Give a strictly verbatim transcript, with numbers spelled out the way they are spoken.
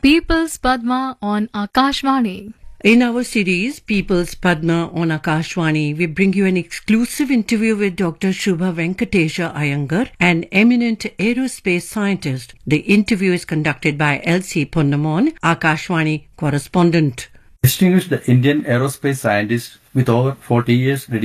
People's Padma on Akashvani. In our series, People's Padma on Akashvani, we bring you an exclusive interview with Doctor Shubha Venkatesha Iyengar, an eminent aerospace scientist. The interview is conducted by L C Ponnamon, Akashvani correspondent. Distinguished Indian aerospace scientist with over forty years